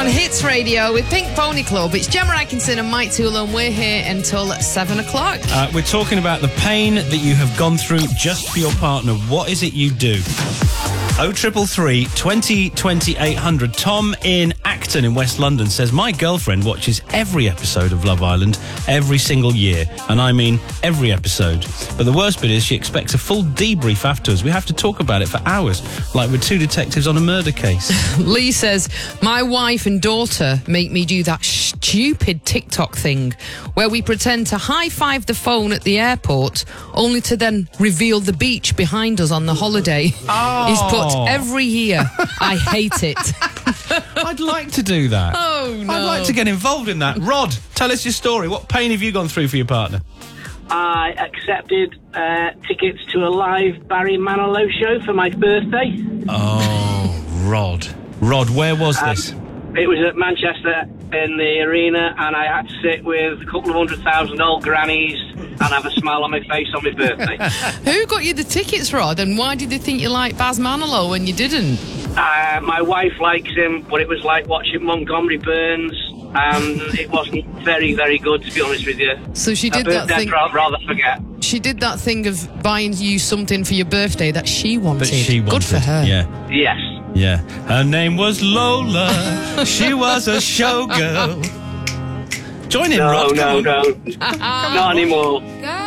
on Hits Radio with Pink Pony Club. It's Gemma Atkinson and Mike Toole, and we're here until 7 o'clock. We're talking about the pain that you have gone through just for your partner. What is it you do? 0333 20 20 800. Tom in Acton in West London says, my girlfriend watches every episode of Love Island every single year, and I mean every episode. But the worst bit is she expects a full debrief afterwards. We have to talk about it for hours, like we're two detectives on a murder case. Lee says, my wife and daughter make me do that stupid TikTok thing where we pretend to high-five the phone at the airport only to then reveal the beach behind us on the holiday. Is put every year. I hate it. I'd like to do that. Oh, no. I'd like to get involved in that. Rod, tell us your story. What pain have you gone through for your partner? I accepted tickets to a live Barry Manilow show for my birthday. Oh, Rod. Rod, where was this? It was at Manchester in the arena, and I had to sit with a couple of 100,000 old grannies and have a smile on my face on my birthday. Who got you the tickets, Rod, and why did they think you liked Baz Manilow when you didn't? My wife likes him, but it was like watching Montgomery Burns, and it wasn't very, very good, to be honest with you. So she did that thing. I'd rather forget. She did that thing of buying you something for your birthday that she wanted. That she wanted. Good for her. Yeah. Yes. Yeah. Her name was Lola. She was a showgirl. Join in, Rod. No. Not anymore.